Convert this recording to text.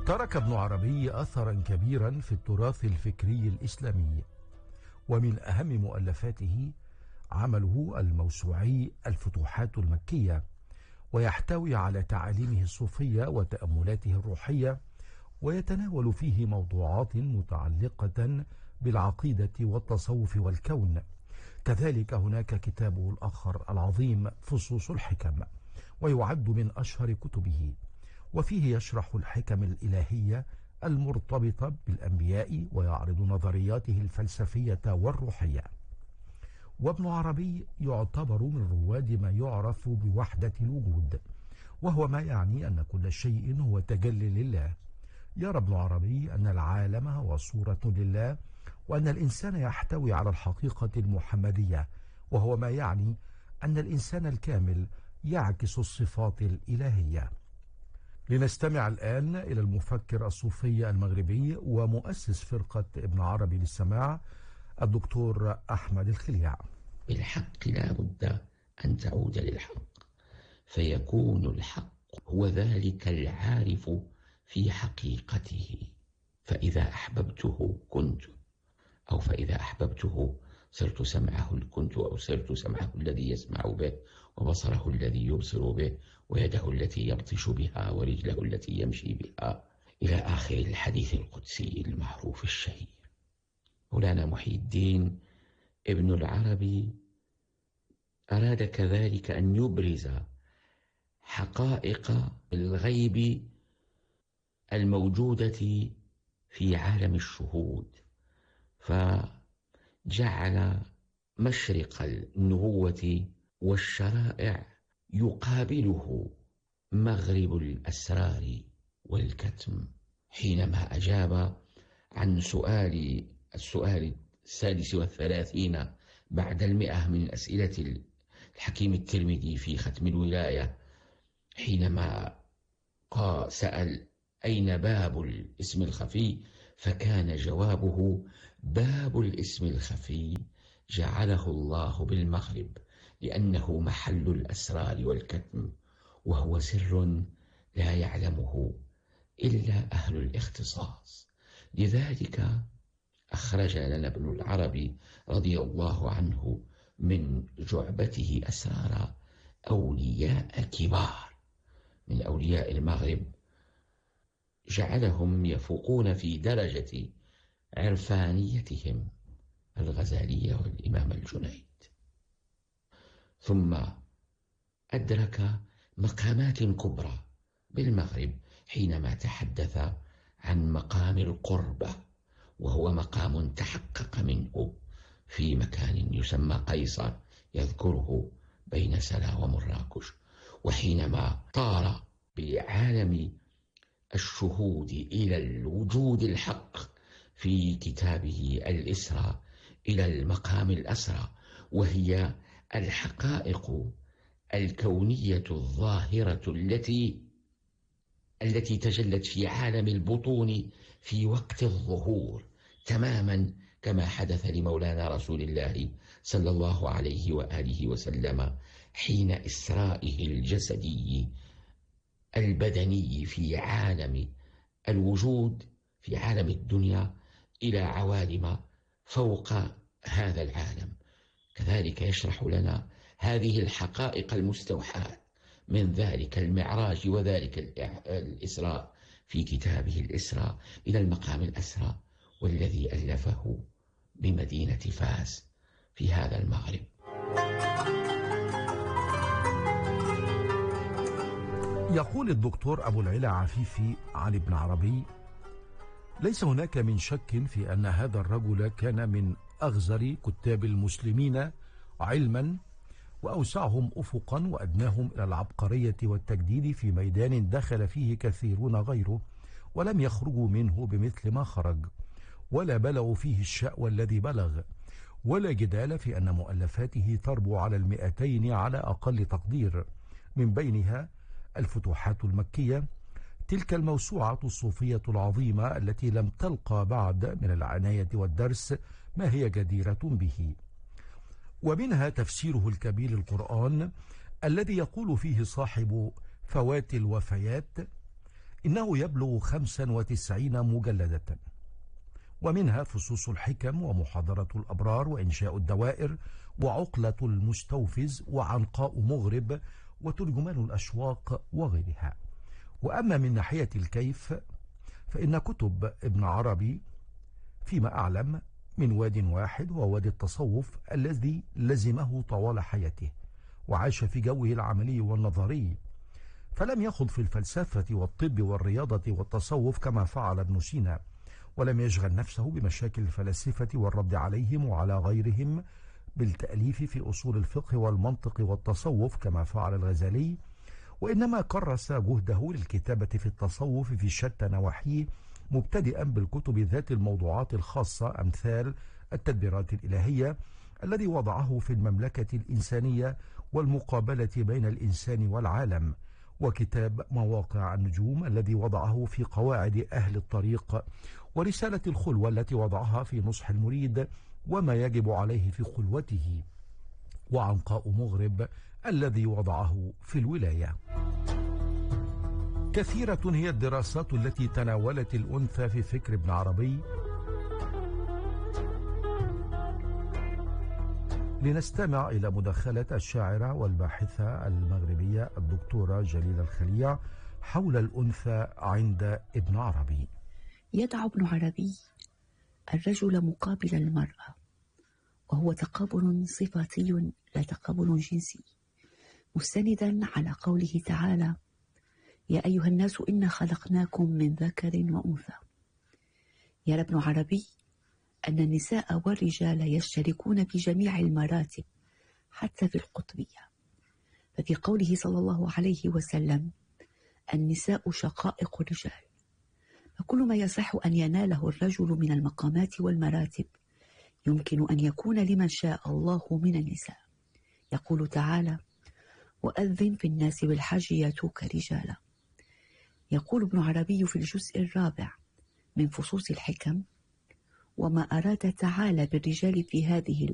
ترك ابن عربي أثرا كبيرا في التراث الفكري الإسلامي، ومن أهم مؤلفاته عمله الموسوعي الفتوحات المكية، ويحتوي على تعاليمه الصوفية وتأملاته الروحية، ويتناول فيه موضوعات متعلقة بالعقيدة والتصوف والكون. كذلك هناك كتابه الآخر العظيم فصوص الحكم، ويعد من أشهر كتبه، وفيه يشرح الحكم الإلهية المرتبطة بالأنبياء ويعرض نظرياته الفلسفية والروحية. وابن عربي يعتبر من رواد ما يعرف بوحدة الوجود، وهو ما يعني أن كل شيء هو تجلي لله. يرى ابن عربي أن العالم هو صورة لله، وأن الإنسان يحتوي على الحقيقة المحمدية، وهو ما يعني أن الإنسان الكامل يعكس الصفات الإلهية. لنستمع الآن إلى المفكر الصوفي المغربي ومؤسس فرقة ابن عربي للسماع، الدكتور أحمد الخليع. بالحق لا بد أن تعود للحق، فيكون الحق هو ذلك العارف في حقيقته، فإذا أحببته كنت، أو فإذا أحببته صرت سمعه كنت، أو صرت سمعه الذي يسمع به، وبصره الذي يبصر به، ويده التي يبطش بها، ورجله التي يمشي بها، إلى آخر الحديث القدسي المعروف الشهير. مولانا محي الدين ابن العربي أراد كذلك أن يبرز حقائق الغيب الموجودة في عالم الشهود، فجعل مشرق النبوة والشرائع يقابله مغرب الأسرار والكتم، حينما أجاب عن السؤال 36 بعد 100 من أسئلة الحكيم الترمذي في ختم الولاية، حينما سأل أين باب الاسم الخفي، فكان جوابه باب الاسم الخفي جعله الله بالمغرب، لأنه محل الأسرار والكتم، وهو سر لا يعلمه إلا أهل الاختصاص. لذلك أخرج لنا ابن العربي رضي الله عنه من جعبته أسرار أولياء كبار من أولياء المغرب، جعلهم يفوقون في درجة عرفانيتهم الغزالية والإمام الجنيد. ثم أدرك مقامات كبرى بالمغرب حينما تحدث عن مقام القربة، وهو مقام تحقق منه في مكان يسمى قيصر، يذكره بين سلا ومراكش. وحينما طار بعالم الشهود إلى الوجود الحق في كتابه الإسراء إلى المقام الأسرى، وهي الحقائق الكونية الظاهرة التي تجلت في عالم البطون في وقت الظهور، تماما كما حدث لمولانا رسول الله صلى الله عليه وآله وسلم حين إسرائه الجسدي البدني في عالم الوجود، في عالم الدنيا، إلى عوالم فوق هذا العالم. كذلك يشرح لنا هذه الحقائق المستوحاة من ذلك المعراج وذلك الإسراء في كتابه الإسراء إلى المقام الأسرى، والذي ألفه بمدينة فاس في هذا المغرب. يقول الدكتور أبو العلا عفيفي عن ابن عربي: ليس هناك من شك في أن هذا الرجل كان من أغزر كتاب المسلمين علما، وأوسعهم أفقا وأدناهم إلى العبقرية والتجديد في ميدان دخل فيه كثيرون غيره ولم يخرجوا منه بمثل ما خرج، ولا بلغوا فيه الشأو الذي بلغ، ولا جدال في أن مؤلفاته تربو على 200 على أقل تقدير، من بينها الفتوحات المكية، تلك الموسوعة الصوفية العظيمة التي لم تلقى بعد من العناية والدرس ما هي جديرة به، ومنها تفسيره الكبير القرآن الذي يقول فيه صاحب فوات الوفيات: إنه يبلغ 95 مجلدة، ومنها فصوص الحكم ومحاضرة الأبرار وإنشاء الدوائر وعقلة المستوفز وعنقاء مغرب وترجمان الأشواق وغيرها. وأما من ناحية الكيف فإن كتب ابن عربي فيما أعلم من واد واحد، وهو وادي التصوف الذي لزمه طوال حياته وعاش في جوه العملي والنظري، فلم يخض في الفلسفة والطب والرياضة والتصوف كما فعل ابن سينا، ولم يشغل نفسه بمشاكل الفلاسفة والرد عليهم وعلى غيرهم بالتأليف في أصول الفقه والمنطق والتصوف كما فعل الغزالي، وإنما كرس جهده للكتابة في التصوف في شتى نواحيه، مبتدئا بالكتب ذات الموضوعات الخاصة أمثال التدبيرات الإلهية الذي وضعه في المملكة الإنسانية والمقابلة بين الإنسان والعالم، وكتاب مواقع النجوم الذي وضعه في قواعد أهل الطريق، ورسالة الخلوة التي وضعها في نصح المريد وما يجب عليه في خلوته، وعنقاء مغرب الذي وضعه في الولاية. كثيرة هي الدراسات التي تناولت الأنثى في فكر ابن عربي. لنستمع إلى مداخلة الشاعرة والباحثة المغربية الدكتورة جليلة الخليع حول الأنثى عند ابن عربي. يدع ابن عربي الرجل مقابل المرأة، وهو تقابل صفاتي لا تقابل جنسي، مستندا على قوله تعالى: يا أيها الناس إنا خلقناكم من ذكر وأنثى. يرى ابن عربي أن النساء والرجال يشتركون في جميع المراتب حتى في القطبية، ففي قوله صلى الله عليه وسلم: النساء شقائق الرجال، فكل ما يصح أن يناله الرجل من المقامات والمراتب يمكن أن يكون لمن شاء الله من النساء. يقول تعالى: وأذن في الناس بالحج ياتوك رجالا. يقول ابن عربي في الجزء الرابع من فصوص الحكم: وما أراد تعالى بالرجال في هذه